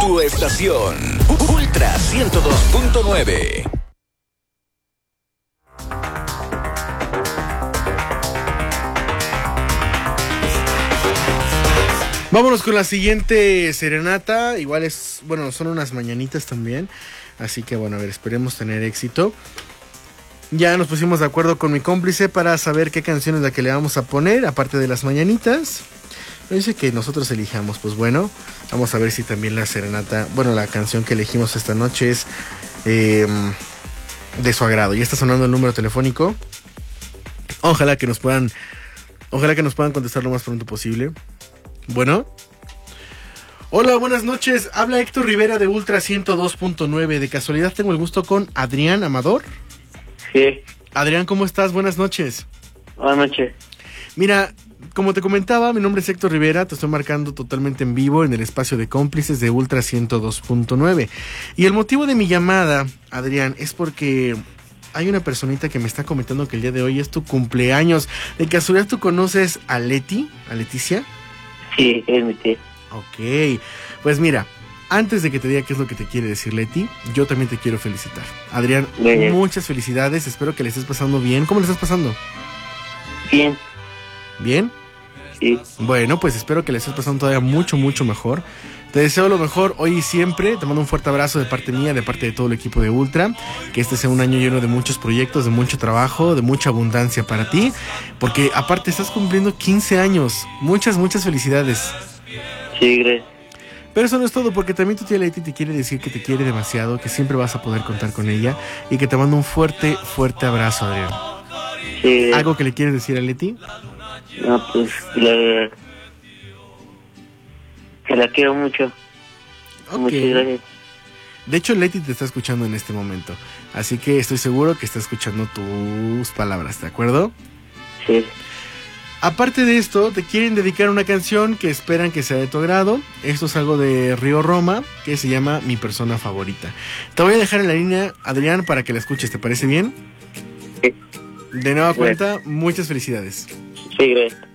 tu estación. Ultra 102.9. Vámonos con la siguiente serenata. Igual es, bueno, son unas mañanitas también. Así que bueno, a ver, esperemos tener éxito. Ya nos pusimos de acuerdo con mi cómplice para saber qué canción es la que le vamos a poner, aparte de las mañanitas. Me dice que nosotros elijamos, pues bueno, vamos a ver si también la serenata, bueno, la canción que elegimos esta noche es de su agrado. Ya está sonando el número telefónico. Ojalá que nos puedan contestar lo más pronto posible. Bueno. Hola, buenas noches. Habla Héctor Rivera de Ultra 102.9. De casualidad tengo el gusto con Adrián Amador. Sí. Adrián, ¿cómo estás? Buenas noches. Buenas noches. Mira, como te comentaba, mi nombre es Héctor Rivera. Te estoy marcando totalmente en vivo en el espacio de cómplices de Ultra 102.9. Y el motivo de mi llamada, Adrián, es porque hay una personita que me está comentando que el día de hoy es tu cumpleaños. ¿De casualidad tú conoces a Leti? ¿A Leticia? Sí, es mi tía. Ok, pues mira, antes de que te diga qué es lo que te quiere decir Leti, yo también te quiero felicitar. Adrián, Bien. Muchas felicidades, espero que le estés pasando bien. ¿Cómo le estás pasando? Bien. ¿Bien? Sí. Bueno, pues espero que le estés pasando todavía mucho, mucho mejor. Te deseo lo mejor hoy y siempre. Te mando un fuerte abrazo de parte mía, de parte de todo el equipo de Ultra. Que este sea un año lleno de muchos proyectos, de mucho trabajo, de mucha abundancia para ti. Porque aparte estás cumpliendo 15 años. Muchas, muchas felicidades. Sí, gracias. Pero eso no es todo, porque también tu tía Leti te quiere decir que te quiere demasiado, que siempre vas a poder contar con ella y que te mando un fuerte, fuerte abrazo, Adrián. Sí, gracias. ¿Algo que le quieres decir a Leti? No, pues que la quiero mucho. Ok. Muchas gracias. De hecho, Leti te está escuchando en este momento, así que estoy seguro que está escuchando tus palabras, ¿de acuerdo? Sí. Aparte de esto, te quieren dedicar una canción que esperan que sea de tu agrado. Esto es algo de Río Roma, que se llama Mi Persona Favorita. Te voy a dejar en la línea, Adrián, para que la escuches, ¿te parece bien? Sí. De nueva cuenta, muchas felicidades. Sí, gracias.